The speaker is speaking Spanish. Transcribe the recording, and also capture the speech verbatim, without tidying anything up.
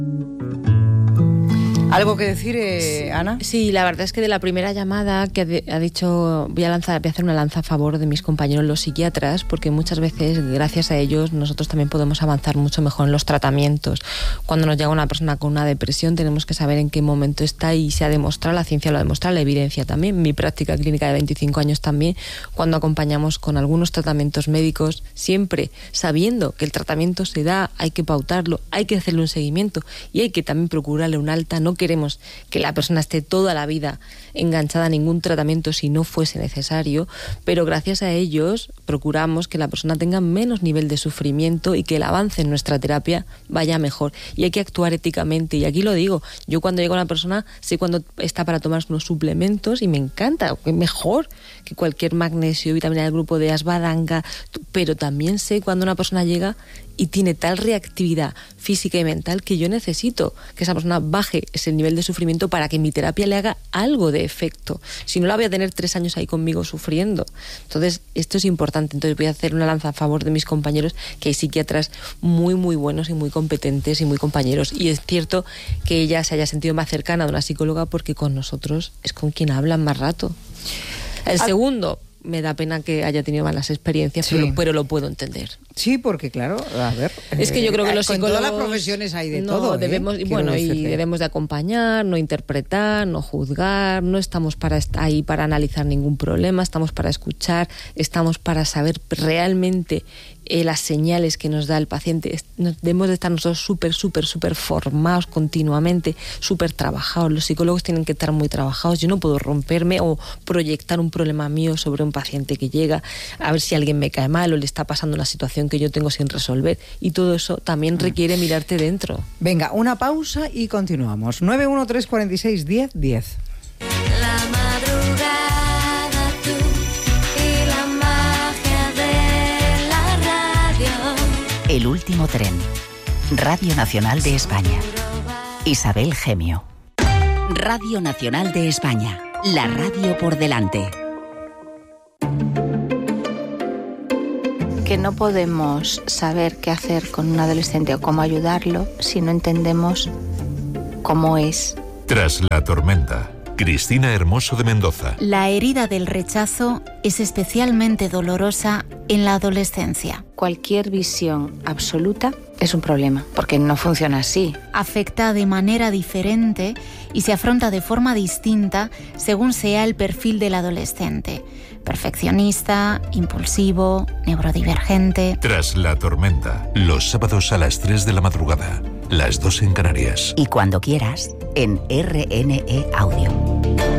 ¿Algo que decir, eh, Ana? Sí, la verdad es que de la primera llamada que ha dicho, voy a lanzar, voy a hacer una lanza a favor de mis compañeros los psiquiatras, porque muchas veces, gracias a ellos, nosotros también podemos avanzar mucho mejor en los tratamientos. Cuando nos llega una persona con una depresión, tenemos que saber en qué momento está, y se ha demostrado, la ciencia lo ha demostrado, la evidencia también. Mi práctica clínica de veinticinco años también, cuando acompañamos con algunos tratamientos médicos, siempre sabiendo que el tratamiento se da, hay que pautarlo, hay que hacerle un seguimiento y hay que también procurarle un alta. No queremos que la persona esté toda la vida enganchada a ningún tratamiento si no fuese necesario, pero gracias a ellos procuramos que la persona tenga menos nivel de sufrimiento y que el avance en nuestra terapia vaya mejor. Y hay que actuar éticamente, y aquí lo digo, yo cuando llego a una persona sé cuando está para tomar unos suplementos y me encanta, mejor que cualquier magnesio, vitamina del grupo de ashwagandha, pero también sé cuando una persona llega y tiene tal reactividad física y mental que yo necesito que esa persona baje ese nivel de sufrimiento para que mi terapia le haga algo de efecto. Si no, la voy a tener tres años ahí conmigo sufriendo. Entonces, esto es importante. Entonces, voy a hacer una lanza a favor de mis compañeros, que hay psiquiatras muy, muy buenos y muy competentes y muy compañeros. Y es cierto que ella se haya sentido más cercana de una psicóloga porque con nosotros es con quien hablan más rato. El segundo, me da pena que haya tenido malas experiencias, sí. pero, lo, pero lo puedo entender. Sí, porque claro, a ver... Es que yo creo que los psicólogos... En todas las profesiones hay de no, todo, debemos, ¿eh? y bueno, y debemos de acompañar, no interpretar, no juzgar, no estamos para estar ahí para analizar ningún problema, estamos para escuchar, estamos para saber realmente eh, las señales que nos da el paciente. Debemos de estar nosotros súper, súper, súper formados continuamente, súper trabajados. Los psicólogos tienen que estar muy trabajados. Yo no puedo romperme o proyectar un problema mío sobre un paciente que llega, a ver si alguien me cae mal o le está pasando una situación que yo tengo sin resolver, y todo eso también requiere mirarte dentro. Venga, una pausa y continuamos. nueve uno tres cuatro seis diez diez. La madrugada, tú y la magia de la radio. El último tren. Radio Nacional de España. Isabel Gemio. Radio Nacional de España. La radio por delante. Que no podemos saber qué hacer con un adolescente o cómo ayudarlo si no entendemos cómo es. Tras la tormenta, Cristina Hermoso de Mendoza. La herida del rechazo es especialmente dolorosa en la adolescencia. Cualquier visión absoluta es un problema, porque no funciona así. Afecta de manera diferente y se afronta de forma distinta según sea el perfil del adolescente. Perfeccionista, impulsivo, neurodivergente. Tras la tormenta, los sábados a las tres de la madrugada, las dos en Canarias. Y cuando quieras, en R N E Audio.